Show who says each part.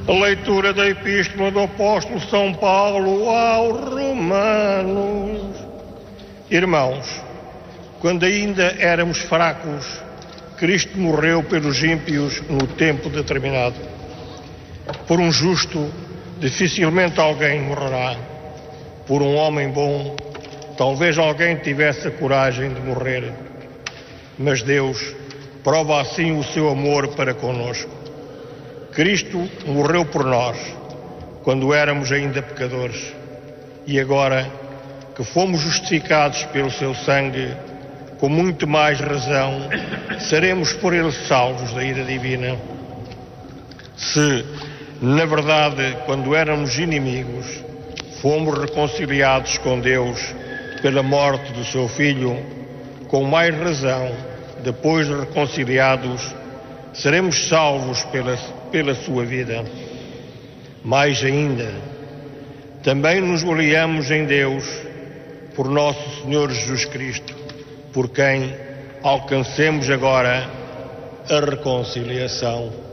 Speaker 1: A leitura da Epístola do Apóstolo São Paulo aos Romanos. Irmãos, quando ainda éramos fracos, Cristo morreu pelos ímpios no tempo determinado. Por um justo, dificilmente alguém morrerá. Por um homem bom, talvez alguém tivesse a coragem de morrer. Mas Deus prova assim o seu amor para conosco. Cristo morreu por nós, quando éramos ainda pecadores. E agora que fomos justificados pelo seu sangue, com muito mais razão, seremos por ele salvos da ira divina. Se, na verdade, quando éramos inimigos, fomos reconciliados com Deus pela morte do seu Filho, com mais razão, depois de reconciliados, seremos salvos pela sua vida. Mais ainda, também nos gloriamos em Deus por nosso Senhor Jesus Cristo, por quem alcancemos agora a reconciliação.